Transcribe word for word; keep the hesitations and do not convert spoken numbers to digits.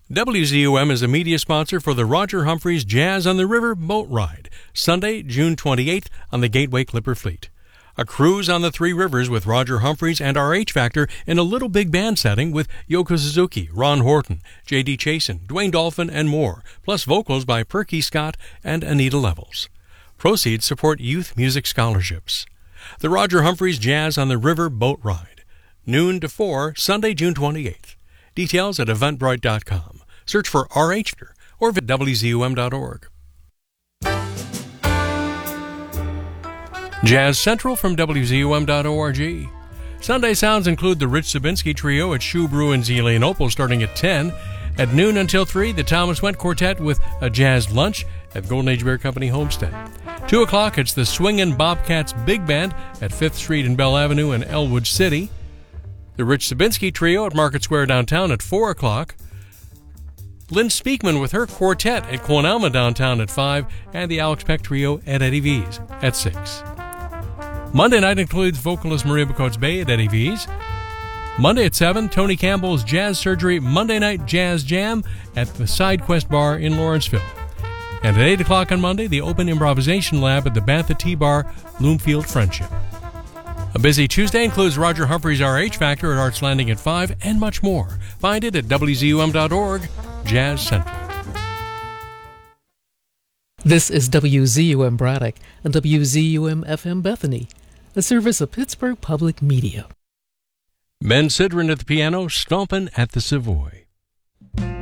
W Z U M is a media sponsor for the Roger Humphreys Jazz on the River boat ride, Sunday, June twenty-eighth on the Gateway Clipper Fleet. A cruise on the three rivers with Roger Humphreys and R H Factor in a little big band setting with Yoko Suzuki, Ron Horton, J D Chasen, Dwayne Dolphin, and more, plus vocals by Perky Scott and Anita Levels. Proceeds support youth music scholarships. The Roger Humphreys Jazz on the River boat ride, noon to four, Sunday, June twenty-eighth. Details at eventbrite dot com. Search for R H or visit W Z U M dot org. Jazz Central from W Z U M dot org. Sunday sounds include the Rich Sabinski Trio at Shoe Brew in Zelienople starting at ten. At noon until three, the Thomas Went Quartet with a jazz lunch at Golden Age Beer Company Homestead. two o'clock, it's the Swingin' Bobcats Big Band at fifth Street and Bell Avenue in Elwood City. The Rich Sabinski Trio at Market Square downtown at four o'clock. Lynn Speakman with her quartet at Quanelma downtown at five, and the Alex Peck Trio at Eddie V's at six. Monday night includes vocalist Maria Bacotes Bay at Eddie V's. Monday at seven, Tony Campbell's Jazz Surgery Monday Night Jazz Jam at the SideQuest Bar in Lawrenceville. And at eight o'clock on Monday, the Open Improvisation Lab at the Bantha Tea Bar, Bloomfield Friendship. A busy Tuesday includes Roger Humphreys' R H Factor at Arts Landing at five, and much more. Find it at W Z U M dot org, Jazz Central. This is W Z U M Braddock and W Z U M F M Bethany, a service of Pittsburgh Public Media. Ben Sidran at the piano, stompin' at the Savoy.